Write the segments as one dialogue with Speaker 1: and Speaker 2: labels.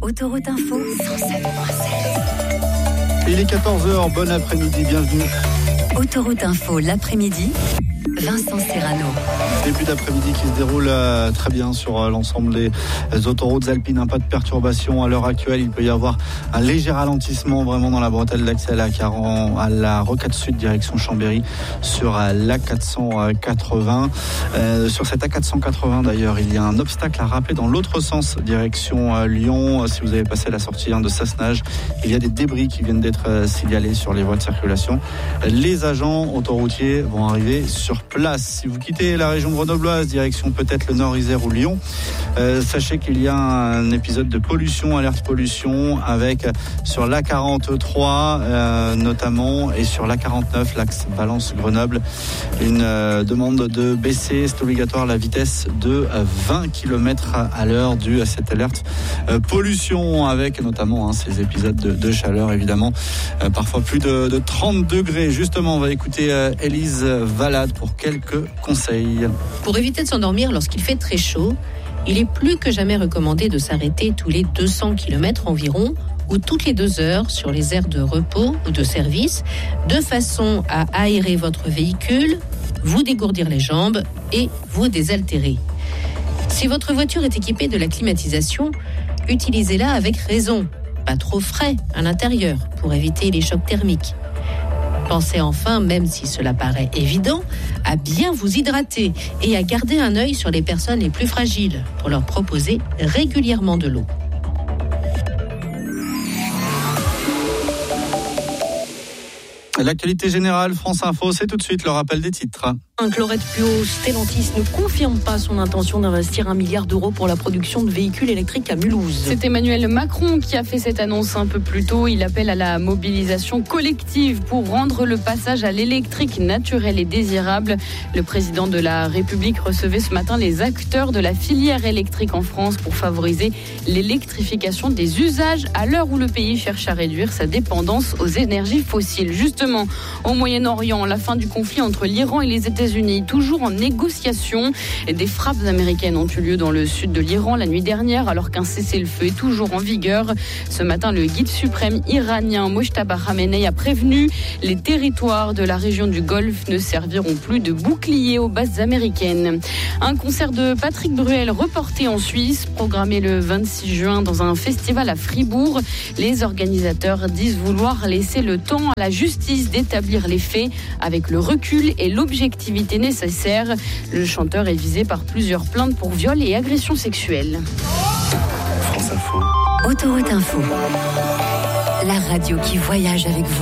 Speaker 1: Autoroute Info 107.7.
Speaker 2: Il est 14h, bon après-midi, bienvenue.
Speaker 1: Autoroute Info, l'après-midi, Vincent Serrano.
Speaker 2: Début d'après-midi qui se déroule très bien sur l'ensemble des autoroutes alpines. Pas de perturbation à l'heure actuelle. Il peut y avoir un léger ralentissement vraiment dans la bretelle d'accès à la rocade sud direction Chambéry sur l'A480. Sur cette A480 d'ailleurs, il y a un obstacle à rappeler dans l'autre sens direction Lyon. Si vous avez passé la sortie de Sassenage, il y a des débris qui viennent d'être signalés sur les voies de circulation. Les agents autoroutiers vont arriver sur place. Si vous quittez la région grenobloise, direction peut-être le Nord, Isère ou Lyon, sachez qu'il y a un épisode de pollution, alerte pollution, avec sur l'A43 notamment, et sur l'A49, l'axe Valence-Grenoble, une demande de baisser, c'est obligatoire, la vitesse de 20 km à l'heure due à cette alerte pollution, avec notamment ces épisodes de chaleur, évidemment, parfois plus de 30 degrés. Justement, on va écouter Élise Valade pour quelques conseils.
Speaker 3: Pour éviter de s'endormir lorsqu'il fait très chaud, il est plus que jamais recommandé de s'arrêter tous les 200 km environ ou toutes les 2 heures sur les aires de repos ou de service, de façon à aérer votre véhicule, vous dégourdir les jambes et vous désaltérer. Si votre voiture est équipée de la climatisation, utilisez-la avec raison, pas trop frais à l'intérieur pour éviter les chocs thermiques. Pensez enfin, même si cela paraît évident, à bien vous hydrater et à garder un œil sur les personnes les plus fragiles pour leur proposer régulièrement de l'eau.
Speaker 2: L'actualité générale, France Info, c'est tout de suite le rappel des titres.
Speaker 4: Un Chlorette Puo, Stellantis ne confirme pas son intention d'investir 1 milliard d'euros pour la production de véhicules électriques à Mulhouse.
Speaker 5: C'est Emmanuel Macron qui a fait cette annonce un peu plus tôt. Il appelle à la mobilisation collective pour rendre le passage à l'électrique naturel et désirable. Le président de la République recevait ce matin les acteurs de la filière électrique en France pour favoriser l'électrification des usages à l'heure où le pays cherche à réduire sa dépendance aux énergies fossiles. Justement, au Moyen-Orient, la fin du conflit entre l'Iran et les États-Unis, toujours en négociation. Des frappes américaines ont eu lieu dans le sud de l'Iran la nuit dernière, alors qu'un cessez-le-feu est toujours en vigueur. Ce matin, le guide suprême iranien Mojtaba Khamenei a prévenu, les territoires de la région du Golfe ne serviront plus de bouclier aux bases américaines. Un concert de Patrick Bruel reporté en Suisse, programmé le 26 juin dans un festival à Fribourg. Les organisateurs disent vouloir laisser le temps à la justice d'établir les faits avec le recul et l'objectivité nécessaire. Le chanteur est visé par plusieurs plaintes pour viol et agression sexuelle.
Speaker 2: France Info.
Speaker 1: Autoroute Info, la radio qui voyage avec vous.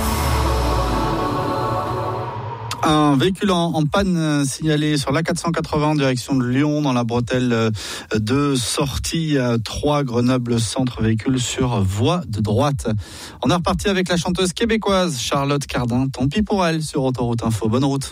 Speaker 2: Un véhicule en panne signalé sur l'A480 en direction de Lyon, dans la bretelle de sortie 3 Grenoble Centre, véhicule sur voie de droite. On est reparti avec la chanteuse québécoise Charlotte Cardin. Tant pis pour elle sur Autoroute Info. Bonne route.